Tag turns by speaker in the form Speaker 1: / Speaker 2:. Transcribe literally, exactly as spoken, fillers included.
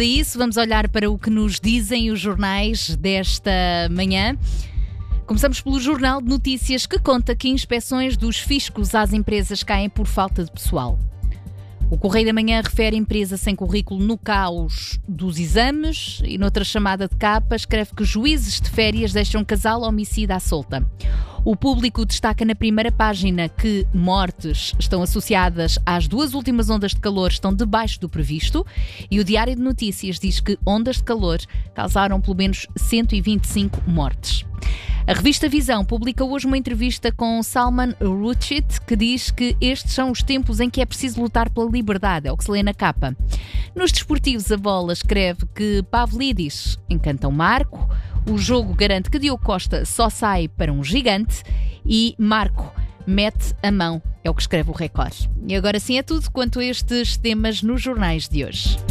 Speaker 1: Para isso, vamos olhar para o que nos dizem os jornais desta manhã. Começamos pelo Jornal de Notícias, que conta que inspeções dos fiscos às empresas caem por falta de pessoal. O Correio da Manhã refere empresa sem currículo no caos dos exames e, noutra chamada de capa, escreve que juízes de férias deixam casal homicida à solta. O Público destaca na primeira página que mortes estão associadas às duas últimas ondas de calor estão debaixo do previsto, e o Diário de Notícias diz que ondas de calor causaram pelo menos cento e vinte e cinco mortes. A revista Visão publica hoje uma entrevista com Salman Rushdie, que diz que estes são os tempos em que é preciso lutar pela liberdade, é o que se lê na capa. Nos desportivos, a Bola escreve que Pavlidis encanta o Marco, o jogo garante que Diogo Costa só sai para um gigante e Marco mete a mão, é o que escreve o Record. E agora sim é tudo quanto a estes temas nos jornais de hoje.